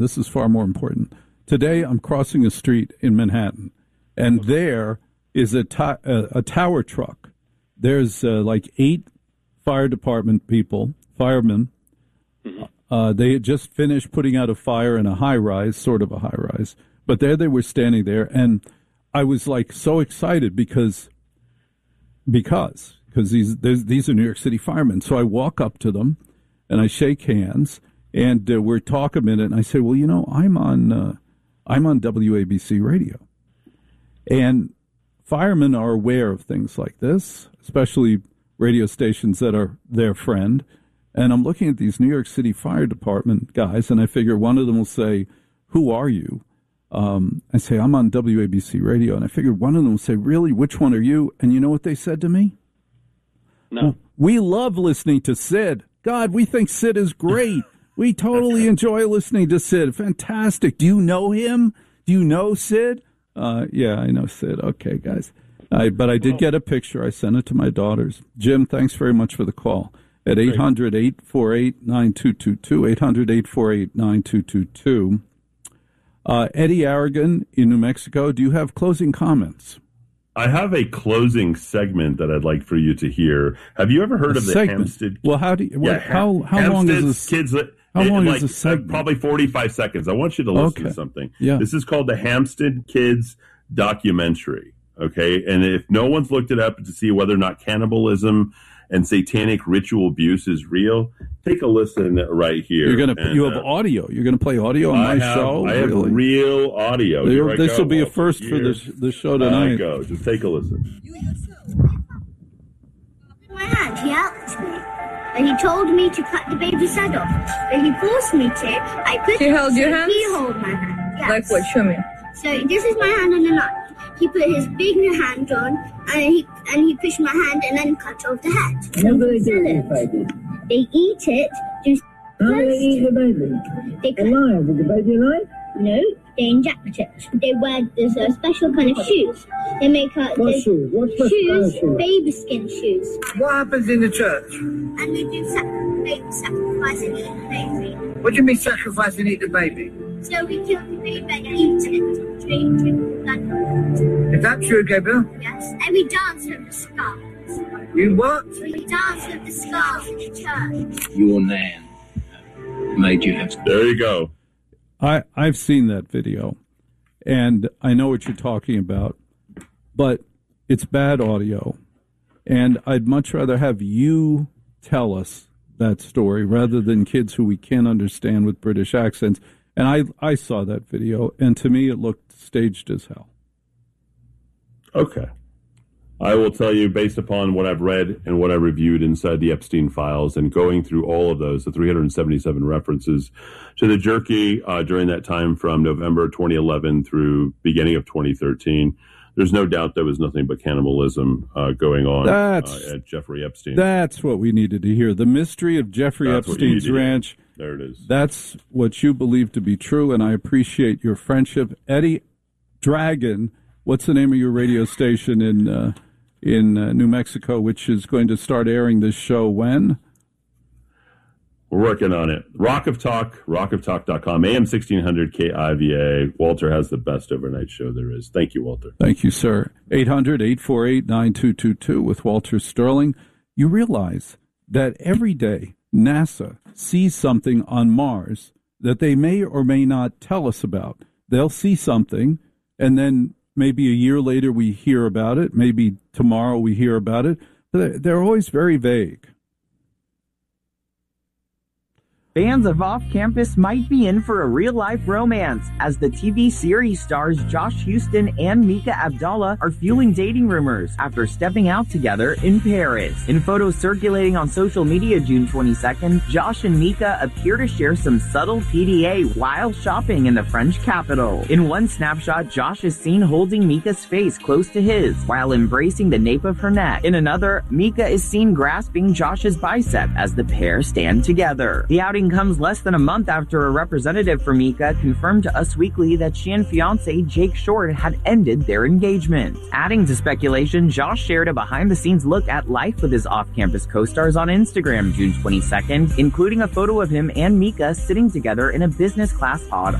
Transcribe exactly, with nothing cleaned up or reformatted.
This is far more important. Today, I'm crossing a street in Manhattan, and there is a, to- a, a tower truck. There's uh, like eight fire department people, firemen. Mm-hmm. Uh, they had just finished putting out a fire in a high-rise, sort of a high-rise. But there they were standing there, and I was like so excited because because because these these are New York City firemen. So I walk up to them, and I shake hands, and uh, we're talking a minute, and I say, well, you know, I'm on uh, I'm on W A B C radio, and firemen are aware of things like this, especially radio stations that are their friend. And I'm looking at these New York City Fire Department guys, and I figure one of them will say, who are you? Um, I say, I'm on W A B C radio. And I figured one of them will say, really, which one are you? And you know what they said to me? No. Well, we love listening to Sid. God, we think Sid is great. We totally enjoy listening to Sid. Fantastic. Do you know him? Do you know Sid? Uh, yeah, I know Sid. Okay, guys. I, but I did get a picture. I sent it to my daughters. Jim, thanks very much for the call. At eight hundred, eight four eight, nine two two two, eight hundred, eight four eight, nine two two two. Uh, Eddie Aragon in New Mexico, do you have closing comments? I have a closing segment that I'd like for you to hear. Have you ever heard a of the segment. Hampstead? Well, how do you, what, yeah, how how long is this? Kids, how long like, is this segment? Uh, probably forty-five seconds. I want you to listen okay. to something. Yeah. This is called the Hampstead Kids documentary. Okay, and if no one's looked it up to see whether or not cannibalism and satanic ritual abuse is real, take a listen right here. You're gonna and, you have uh, audio. You're gonna play audio on I my have, show. I have really? real audio. Here This I will go, be a Walter. first Here. for this the show tonight. I go. Just take a listen. My hand, he helped me. And he told me to cut the baby's head off. And he forced me to. I put He held your so hand? He held my hand. Yes. Like what? Show me. So this is my hand on the knife. He put his big hand on, and he and he pushed my hand and then cut off the head. What do they do with the baby? They eat it. Just How do they eat the baby? They cut, Alive? Is the baby alive? no, they inject it. They wear there's a special kind of shoes. They make a What they- shoes? What special kind of shoes, shoes? baby skin shoes. What happens in the church? And they do sac- baby sacrifice and eat the baby. What do you mean sacrifice and eat the baby? So we kill the baby and eat it. Drink, drink blood. Is that true, Gabriel? Yes. And we dance with the skulls. You what? We dance with the skulls in the church. Your nan made you have. There you go. I, I've seen that video, and I know what you're talking about, but it's bad audio, and I'd much rather have you tell us that story rather than kids who we can't understand with British accents. And I, I saw that video, and to me it looked staged as hell. Okay. I will tell you, based upon what I've read and what I reviewed inside the Epstein files and going through all of those, the three hundred seventy-seven references to the jerky uh, during that time from November twenty eleven through beginning of twenty thirteen, there's no doubt there was nothing but cannibalism uh, going on That's, uh, at Jeffrey Epstein. That's what we needed to hear. The mystery of Jeffrey That's Epstein's ranch. There it is. That's what you believe to be true, and I appreciate your friendship. Eddie Dragon, what's the name of your radio station in uh, in uh, New Mexico, which is going to start airing this show when? We're working on it. Rock of Talk, rock of talk dot com, A M sixteen hundred K I V A. Walter has the best overnight show there is. Thank you, Walter. Thank you, sir. eight hundred, eight four eight, nine two two two with Walter Sterling. You realize that every day NASA sees something on Mars that they may or may not tell us about. They'll see something, and then maybe a year later we hear about it. Maybe tomorrow we hear about it. But they're always very vague. Fans of Off Campus might be in for a real-life romance, as the T V series stars Josh Houston and Mika Abdallah are fueling dating rumors after stepping out together in Paris. In photos circulating on social media June twenty-second, Josh and Mika appear to share some subtle P D A while shopping in the French capital. In one snapshot, Josh is seen holding Mika's face close to his while embracing the nape of her neck. In another, Mika is seen grasping Josh's bicep as the pair stand together. The outing outing comes less than a month after a representative for Mika confirmed to Us Weekly that she and fiancé Jake Short had ended their engagement. Adding to speculation, Josh shared a behind-the-scenes look at life with his off-campus co-stars on Instagram June twenty-second, including a photo of him and Mika sitting together in a business class pod